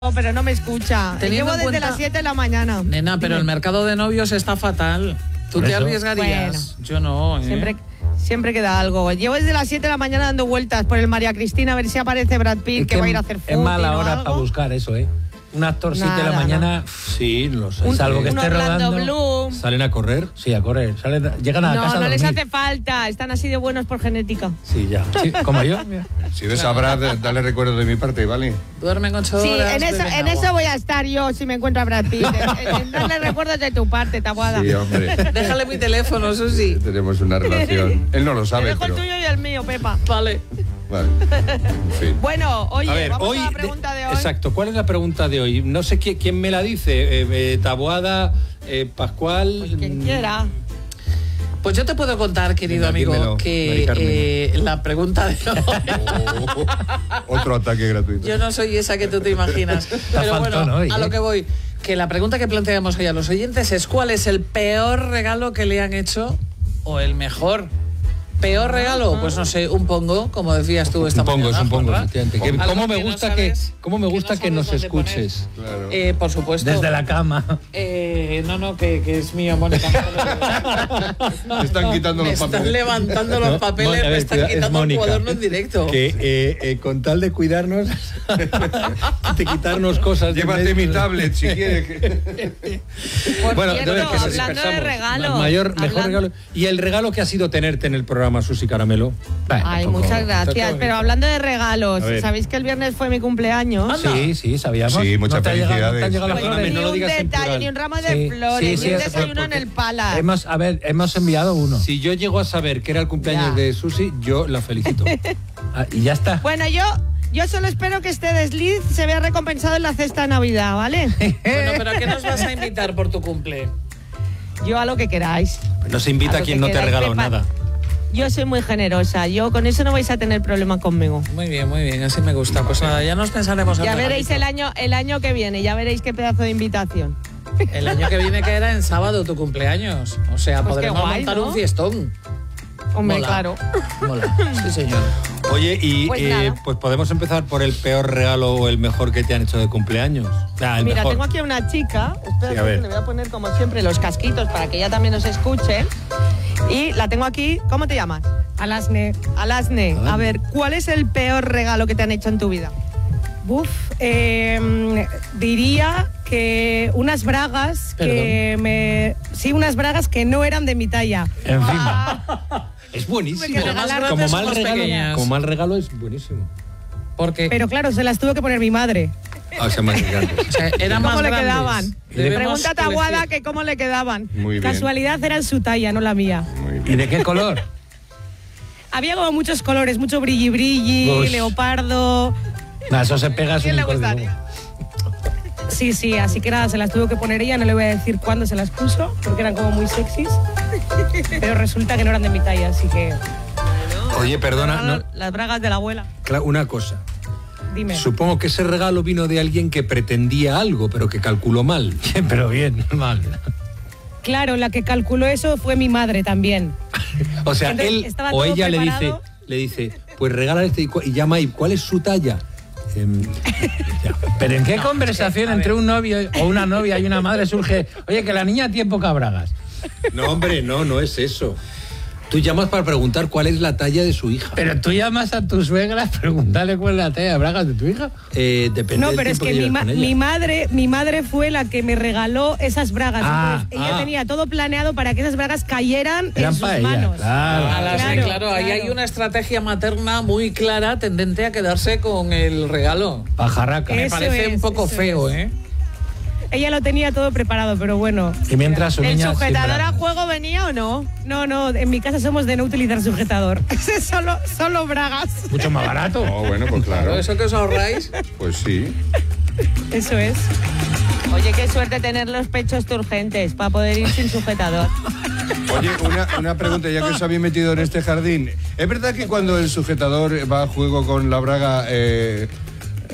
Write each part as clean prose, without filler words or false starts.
pero no me escucha. Teniendo Llevo desde las 7 de la mañana. Nena, pero el mercado de novios está fatal. ¿Tú te arriesgarías? Bueno, yo no, Siempre queda algo. Llevo desde las 7 de la mañana dando vueltas por el María Cristina a ver si aparece Brad Pitt, que va a ir a hacer fútbol. Es mala hora para buscar eso, ¿eh? Un actor 7 de la mañana, sí, lo sé. Salvo que esté rodando. Bloom. ¿Salen a correr? Sí, a correr. Llegan a la casa a No les dormir. hace falta. Están así de buenos por genética. Sí, ya. Sí, como yo. Mira. Si ves a Brad, dale recuerdos de mi parte, ¿vale? Duermen 8 Sí, horas. en eso voy a estar yo si me encuentro a Brad Pitt. En darle recuerdos de tu parte, Taboada. Sí, hombre. Déjale mi teléfono, Susi. Tenemos una relación. Él no lo Te sabe, dejo pero... el tuyo y el mío, Pepa. Vale. Vale. En fin. Bueno, oye, A ver, vamos hoy, a la pregunta de hoy. Exacto, ¿cuál es la pregunta de hoy? No sé quién me la dice, Taboada, Pascual... Pues quien quiera. Pues yo te puedo contar, querido amigo, dímelo, que la pregunta de hoy... Otro ataque gratuito. Yo no soy esa que tú te imaginas. Pero faltón bueno, hoy, a lo que voy. Que la pregunta que planteamos hoy a los oyentes es ¿cuál es el peor regalo que le han hecho o el mejor? ¿Peor regalo? Pues no sé, un pongo, como decías tú esta mañana. Es un pongo, Juanra. efectivamente. Algo ¿Cómo me que no gusta sabes- cómo me gusta que no nos sabes dónde escuches? Claro. Por supuesto. Desde la cama. No, que es mío, Mónica. Me están quitando los Me están papeles. levantando los papeles, Mónica, me están es quitando el Mónica. cuaderno en directo. Que con tal de cuidarnos, de quitarnos cosas de Llévate medio. mi tablet si quieres. Por Bueno, cierto, de ver que nos hablando de dispersamos. regalos. Mejor hablando- regalo. Y el regalo que ha sido tenerte en el programa, Susi Caramelo. Ay, muchas gracias. Pero hablando de regalos, A ver. ¿sabéis que el viernes fue mi cumpleaños? Sí, sabíamos. Sí, muchas ¿No te ha llegado- felicidades. no te ha llegado la Pues Perdóname, flor? ni no lo un digas en detalle, plural. ni un ramo de Sí, flores, sí, ni un sí, desayuno en porque el Palace. Hemos enviado uno. Si yo llego a saber que era el cumpleaños Ya. de Susi, yo la felicito. Y ya está. Bueno, yo solo espero que este desliz se vea recompensado en la cesta de Navidad, ¿vale? Bueno, pero ¿a qué nos vas a invitar por tu cumple? Yo a lo que queráis. No se invita A a lo quien que no te ha queráis, regalado Pepa. nada. Yo soy muy generosa. Yo con eso no vais a tener problema conmigo. Muy bien, así me gusta. Pues nada, ya nos pensaremos en Ya un veréis regalito. el año que viene, ya veréis qué pedazo de invitación. El año que viene que era en sábado tu cumpleaños. O sea, Pues qué podremos guay, montar ¿no? un fiestón. Hombre, Mola. claro. Mola. Sí, señor. Oye, y Pues nada. pues podemos empezar por el peor regalo o el mejor que te han hecho de cumpleaños. El Mira, mejor. tengo aquí a una chica. Espera, Sí, a ver. que le voy a poner como siempre los casquitos para que ella también nos escuche. Y la tengo aquí. ¿Cómo te llamas? Alasne. Alasne. A ver, ¿cuál es el peor regalo que te han hecho en tu vida? Buf, diría que unas bragas unas bragas que no eran de mi talla. Encima. Es buenísimo. Pero más grandes como o mal más regalo, pequeñas. como mal regalo es buenísimo. Porque Pero claro, se las tuvo que poner mi madre. O sea, más gigante. o sea, eran más ¿Cómo le grandes. quedaban? Debemos Pregunta a Taboada elegir. que cómo le quedaban. Muy bien. Casualidad eran su talla, no la mía. Muy ¿Y bien. de qué color? Había como muchos colores, mucho brilli brilli, Uy. leopardo. Nah, eso se pega. ¿A quién le gustaría? Sí, así que nada, se las tuvo que poner ella, no le voy a decir cuándo se las puso, porque eran como muy sexys. Pero resulta que no eran de mi talla, así que Oye, perdona, no, Las bragas de la abuela. claro, una cosa. dime. Supongo que ese regalo vino de alguien que pretendía algo, pero que calculó mal. Pero bien, mal. Claro, la que calculó eso fue mi madre también. O sea, Entonces, él estaba o todo ella preparado. le dice, pues regala este y llama y ¿cuál es su talla? Ya. ¿Pero en qué conversación entre un novio o una novia y una madre surge, oye, que la niña tiene pocas bragas? No, hombre, no es eso. Tú llamas para preguntar cuál es la talla de su hija. Pero tú llamas a tu suegra a preguntarle cuál es la talla de bragas de tu hija. Depende No, del pero es tiempo que lleves con ella. mi madre fue la que me regaló esas bragas. Entonces, ella tenía todo planeado para que esas bragas cayeran Eran en sus para ella, manos. claro. Claro, ahí hay una estrategia materna muy clara tendente a quedarse con el regalo. Pajarraca. Me Eso parece es, un poco eso feo, es. ¿eh? Ella lo tenía todo preparado, pero bueno. Y mientras su ¿El niña... sujetador sin a bragas. juego venía o no? No, en mi casa somos de no utilizar sujetador. solo bragas. Mucho más barato. Oh, bueno, pues claro. ¿Eso que os ahorráis? Pues sí. Eso es. Oye, qué suerte tener los pechos turgentes para poder ir sin sujetador. Oye, una pregunta, ya que os habéis metido en este jardín. ¿Es verdad que cuando el sujetador va a juego con la braga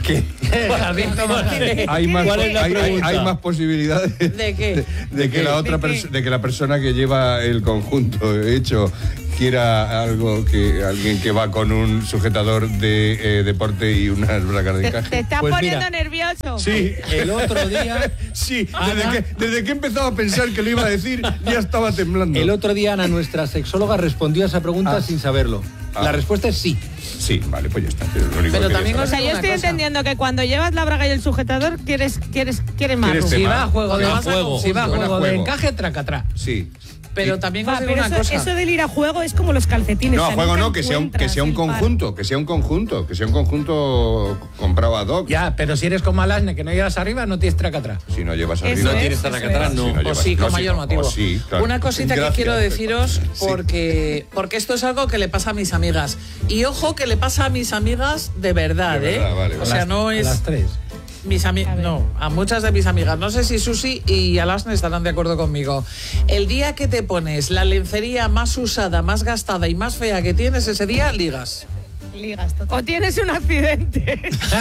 ¿Qué? Hay más, ¿Cuál es la pregunta? hay más posibilidades ¿De qué? de que la otra de que la persona que lleva el conjunto hecho quiera alguien que va con un sujetador de deporte y unas bragas de ¿Te encaje. estás Pues poniendo mira, nervioso? Sí, El otro día, sí. Ana- Desde que he empezado a pensar que lo iba a decir, ya estaba temblando. el otro día Ana, nuestra sexóloga, respondió a esa pregunta sin saberlo. La respuesta es sí. Sí, vale, pues ya está. Pero, lo único Pero que también quería O sea, saber. yo Una estoy cosa. entendiendo que cuando llevas la braga y el sujetador quieres más. ¿Quieres Si tema? va a juego de Porque vas a juego, si va a conjunto. juego de Juego. encaje, tracatrá. Sí. Pero también os Va, digo pero una eso, cosa. eso del ir a juego es como los calcetines. No, o sea, juego nunca no, que sea un encuentras el par. conjunto, que sea un conjunto comprado ad hoc. Ya, pero si eres como Alasne, que no llevas arriba, no tienes tracatrá. Si no llevas Eso arriba. es, tienes eso tracatrá, es. no. Si O llevas- sí, con no, mayor motivo. o sí, claro. Una cosita que Gracias. quiero deciros Sí. porque esto es algo que le pasa a mis amigas. Y ojo que le pasa a mis amigas de verdad, De verdad, vale, O vale. sea, no A es... las 3. Mis amigas, no, a muchas de mis amigas. No sé si Susi y Alasne estarán de acuerdo conmigo. El día que te pones la lencería más usada, más gastada y más fea que tienes, ese día ligas. Ligas, total. O tienes un accidente.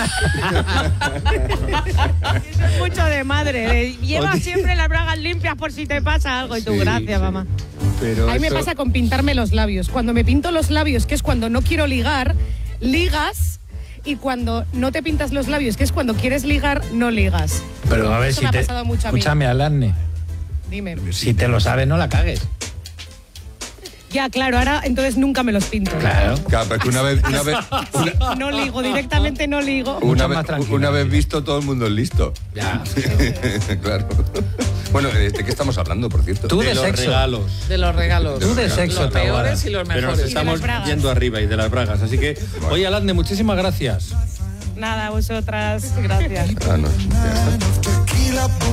Eso es mucho de madre. Llevas siempre las bragas limpias por si te pasa algo. Y tú, Sí, gracias, sí. mamá. Pero A mí me eso- pasa con pintarme los labios. Cuando me pinto los labios, que es cuando no quiero ligar, ligas. Y cuando no te pintas los labios, que es cuando quieres ligar, no ligas. Pero a ver Eso si me ha te... pasado mucho a mí. Escúchame, Alasne. Dime. Si te lo sabes, no la cagues. Ya, claro, ahora entonces nunca me los pinto. Claro. Claro, pero que una vez No ligo, directamente no ligo. Mucho más tranquilo. una vez visto, todo el mundo es listo. Ya. Claro. Bueno, ¿de qué estamos hablando, por cierto? Tú de los sexo. regalos. De los regalos. Tú de sexo, Los Taboada. peores y los Pero nos mejores. estamos bragas. yendo arriba y de las bragas. Así que, oye, Alasne, muchísimas gracias. Nada, vosotras. Gracias. Ah, no, ya está.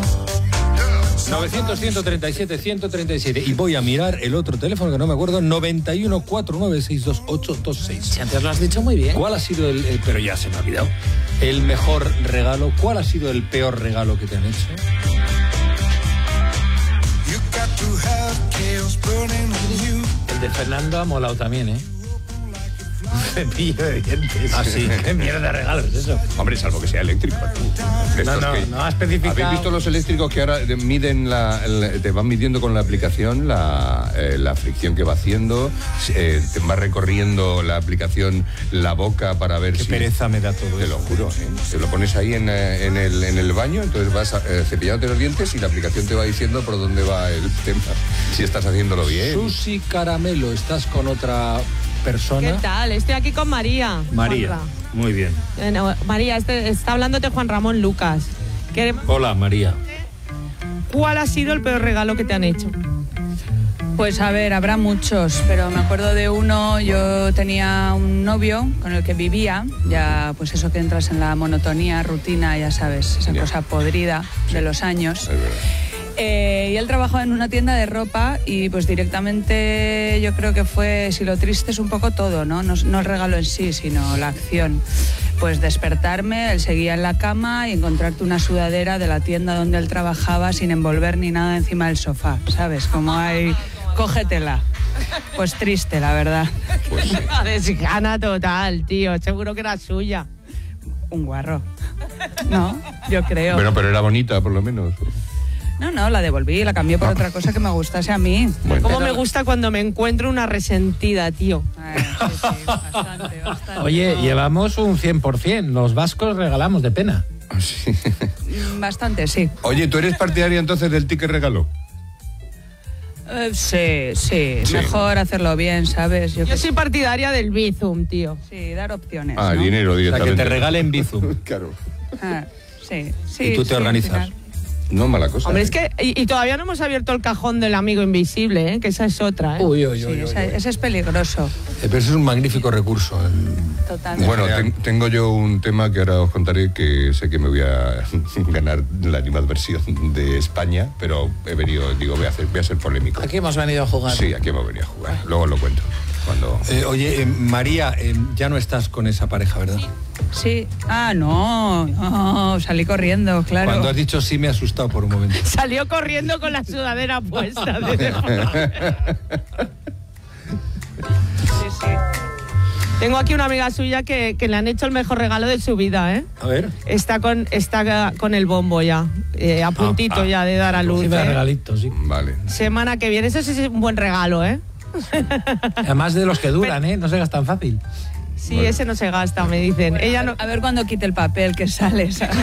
900-137-137. Y voy a mirar el otro teléfono que no me acuerdo, 91-49-628-26. Si antes lo has dicho muy bien. ¿Cuál ha sido pero ya se me ha olvidado, el mejor regalo? ¿Cuál ha sido el peor regalo que te han hecho? El de Fernando ha molado también, ¿eh? Un cepillo de dientes. Ah, sí. ¿Qué mierda de regalo es eso? Hombre, salvo que sea eléctrico. Estos No, que- no ha especificado. ¿Habéis visto los eléctricos que ahora miden te van midiendo con la aplicación la fricción que va haciendo? Te va recorriendo la aplicación la boca para ver Qué si... pereza me da todo Te lo eso. juro, ¿eh? Te lo pones ahí en el baño, entonces vas cepillándote los dientes y la aplicación te va diciendo por dónde va el tema, si estás haciéndolo bien. Susi Caramelo, ¿estás con otra persona? ¿Qué tal? Estoy aquí con María. María, Juanra. muy bien. No, María, está hablándote Juan Ramón Lucas. Hola, María. ¿Cuál ha sido el peor regalo que te han hecho? Pues a ver, habrá muchos, pero me acuerdo de uno. Yo tenía un novio con el que vivía, ya pues eso que entras en la monotonía, rutina, ya sabes, esa Ya. cosa podrida de los años. Es verdad. Y él trabajaba en una tienda de ropa y pues directamente yo creo que fue, si lo triste es un poco todo, ¿no? No el regalo en sí, sino la acción. Pues despertarme, él seguía en la cama y encontrarte una sudadera de la tienda donde él trabajaba sin envolver ni nada encima del sofá, ¿sabes? Como hay, cógetela. Pues triste, la verdad. Pues sí. Una desgana total, tío. Seguro que era suya. Un guarro. No, yo creo. Bueno, pero era bonita, por lo menos. No, la devolví, la cambié por otra cosa que me gustase a mí. Bueno. Cómo Pero- me gusta cuando me encuentro una resentida, tío. Sí, bastante. Oye, llevamos un 100%. Los vascos regalamos de pena. Sí. Bastante, sí. Oye, ¿tú eres partidaria entonces del ticket regalo? Sí. Sí. Mejor hacerlo bien, ¿sabes? Yo soy partidaria del Bizum, tío. Sí, dar opciones. Ah, ¿no? dinero O sea, que directamente. te regalen Bizum. Claro. Ah, sí. Y tú te al organizas. final. No, mala cosa. Hombre, es que... Y todavía no hemos abierto el cajón del amigo invisible, ¿eh? Que esa es otra, ¿eh? Uy. Sí, ese es peligroso. Pero eso es un magnífico recurso. Totalmente. Bueno, tengo yo un tema que ahora os contaré, que sé que me voy a ganar la animadversión de España, pero he venido, digo, voy a ser polémico. Aquí hemos venido a jugar. Sí, aquí hemos venido a jugar. Luego lo cuento. Cuando... Oye, María, ya no estás con esa pareja, ¿verdad? Sí. Ah, no, salí corriendo, claro. Cuando has dicho sí me he asustado por un momento. Salió corriendo con la sudadera puesta. Sí, sí. Tengo aquí una amiga suya que le han hecho el mejor regalo de su vida, ¿eh? A ver. Está con el bombo ya, a puntito ya de dar a luz. Sí, de regalito, sí. Vale. Semana que viene, eso sí es un buen regalo, ¿eh? Además de los que duran, ¿eh? No se gastan fácil. Sí, bueno. Ese no se gasta, me dicen. Bueno, Ella no... A ver cuando quite el papel que sale, ¿sabes?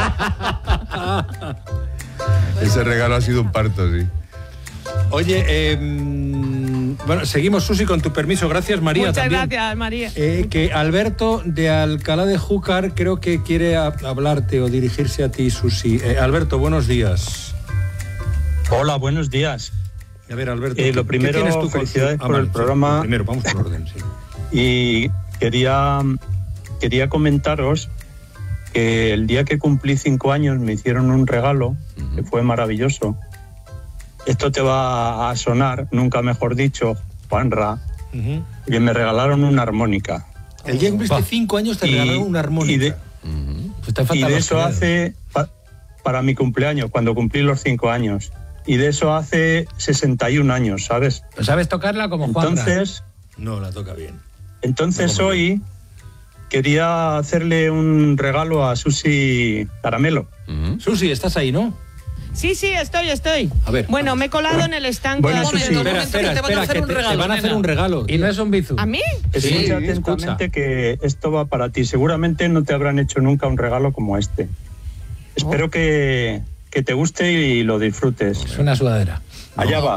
Ese regalo ha sido un parto, sí. Oye, bueno, seguimos, Susi, con tu permiso. Gracias, María. Muchas también. gracias, María. Que Alberto de Alcalá de Júcar creo que quiere hablarte o dirigirse a ti, Susi. Alberto, buenos días. Hola, buenos días. A ver, Alberto, lo primero, ¿qué tienes tú felicidades por el sí, programa. Primero, vamos por orden, sí. Y quería comentaros que el día que cumplí 5 años me hicieron un regalo que fue maravilloso. Esto te va a sonar, nunca mejor dicho, Juanra, que me regalaron una armónica. El día que cumpliste 5 años te regalaron una armónica. Y de eso hace, para mi cumpleaños, cuando cumplí los 5 años. Y de eso hace 61 años, ¿sabes? Pues sabes tocarla como Juanra. Entonces, no, la toca bien. Entonces hoy quería hacerle un regalo a Susi Caramelo. Susi, estás ahí, ¿no? Sí, estoy. A ver. Bueno, me he colado en el estanque. Bueno, Susi, Espera, que te van a hacer un regalo. Y no es un bizú. ¿A mí? Escucha atentamente que esto va para ti. Seguramente no te habrán hecho nunca un regalo como este. Espero que te guste y lo disfrutes. Es una sudadera. Allá va.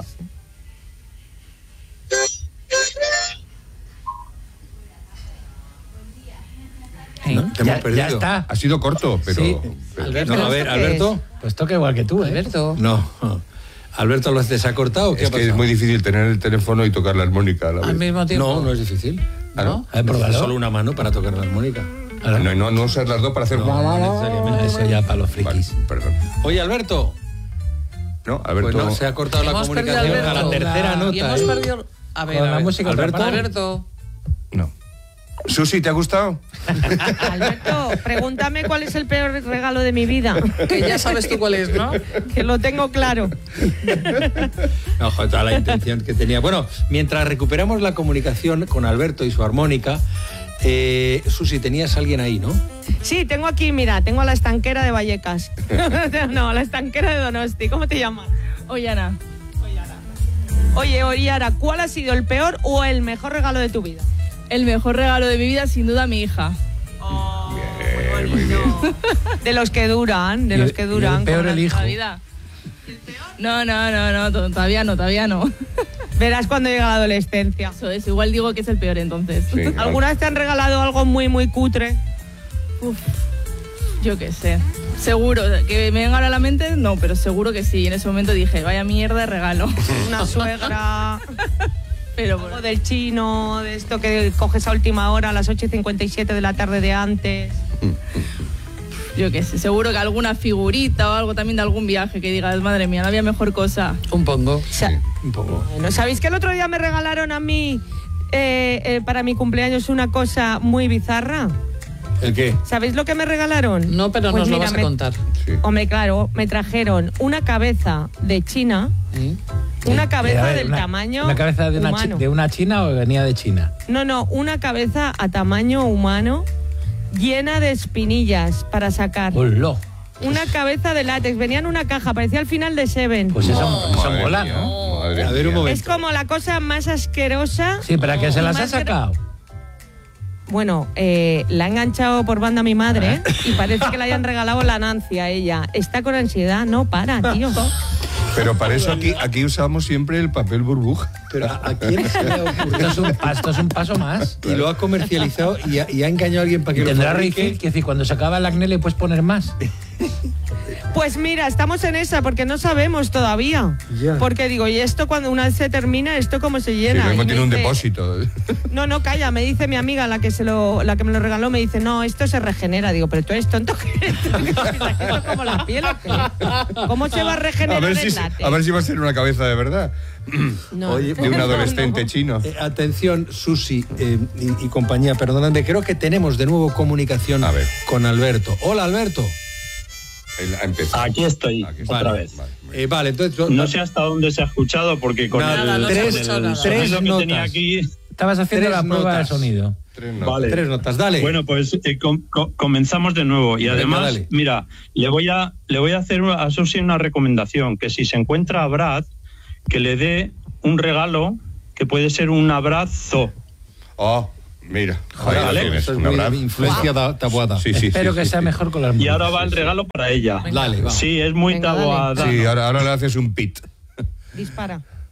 ¿No? Te hemos perdido. Ya está. Ha sido corto, pero... Sí. Alberto, No, a ver, Alberto. Pues toca igual que tú, ¿eh? Alberto. No. Alberto, ¿lo has cortado? Es que es muy difícil tener el teléfono y tocar la armónica a la vez. Al mismo tiempo. No, no es difícil. ¿No? A ver, pruébalo. Solo una mano para tocar la armónica. No usar las dos para hacer... No necesariamente. Eso ya para los frikis. Vale, perdón. Oye, Alberto. No, Alberto... Pues no, se ha cortado la Hemos perdido comunicación a la Alberto. tercera nota. Y hemos perdido... A ver, Con la música Alberto. atrapada. Alberto. No. Susi, ¿te ha gustado? Alberto, pregúntame cuál es el peor regalo de mi vida. Que ya sabes tú cuál es, ¿no? Que lo tengo claro. No, joder, toda la intención que tenía. Bueno, mientras recuperamos la comunicación con Alberto y su armónica, Susi, tenías a alguien ahí, ¿no? Sí, tengo aquí, mira, tengo a la estanquera de Vallecas. No, la estanquera de Donosti. ¿Cómo te llamas? Ollana. Oye, Oyara, ¿cuál ha sido el peor o el mejor regalo de tu vida? El mejor regalo de mi vida, sin duda, mi hija. Oh, Bien, muy bien. De los que duran, de Y los el- que y duran. el peor como el hijo. La vida. No, todavía no. Verás cuando llega la adolescencia. Eso es, igual digo que es el peor entonces. Sí, ¿Alguna vez te han regalado algo muy, muy cutre? Uf, yo qué sé. Seguro, que me venga ahora a la mente, no, pero seguro que sí. En ese momento dije, vaya mierda de regalo. Una suegra, Pero algo del chino, de esto que coges a última hora, a las 8:57 de la tarde de antes. yo qué sé, seguro que alguna figurita o algo también de algún viaje que digas, madre mía, no había mejor cosa. Un pongo. Un poco. Bueno, ¿sabéis que el otro día me regalaron a mí para mi cumpleaños una cosa muy bizarra? ¿El qué? ¿Sabéis lo que me regalaron? No, pero Pues nos lo mira, vas a contar. Sí. Hombre, claro, me trajeron una cabeza de China, una cabeza A ver, del tamaño ¿Una cabeza de humano. de una china o venía de China? No, una cabeza a tamaño humano llena de espinillas para sacar. ¡Hola! Una cabeza de látex, venía en una caja, parecía al final de Seven. Pues eso Madre mola, mía, ¿no? madre A ver, un mía. momento. Es como la cosa más asquerosa. Sí, ¿para qué se las ha Más sacado? Bueno, la ha enganchado por banda mi madre y parece que le hayan regalado la Nancy a ella. Está con ansiedad, no para, tío. Pero para eso aquí usamos siempre el papel burbuja. Pero ¿a quién se le ha ocurrido? Esto es un paso más. Y lo ha comercializado y ha engañado a alguien para que lo Tendrá fabrique. refill, que decir, cuando se acaba el acné le puedes poner más. Pues mira, estamos en esa porque no sabemos todavía. Ya. Porque digo, ¿y esto cuando una vez se termina, esto cómo se Sí, llena? luego Y me tiene un dice, depósito. No, calla, me dice mi amiga, la que me lo regaló, me dice, no, esto se regenera. Digo, pero tú eres tonto, que esto como la piel, ¿o qué? ¿Cómo se va a regenerar el látex? A ver si va a ser una cabeza de verdad. No, Oye, De un adolescente no. chino. Atención, Susi y compañía, perdonadme, creo que tenemos de nuevo comunicación A ver. con Alberto. Hola, Alberto. Él ha empezado. Aquí estoy, Aquí está. otra Vale. vez. Vale, entonces... No sé hasta dónde se ha escuchado porque con Nada, el, no se ha con escuchado el nada. sonido Tres que tenía notas. aquí... Estabas haciendo Tres la prueba de notas. sonido. Vale. 3 notas, dale. Bueno, pues comenzamos de nuevo. Y además, dale. mira, le voy a hacer a Susi una recomendación, que si se encuentra a Brad, que le dé un regalo que puede ser un abrazo. Oh, mira. Joder, Ahí lo tienes, eso es un muy abrazo. influencia tabuada. Sí, Espero que sea mejor con las Y mujeres. ahora va el regalo para ella. Dale, va. Sí, es muy Venga, tabuada. Sí, ahora le haces un pit. Dispara.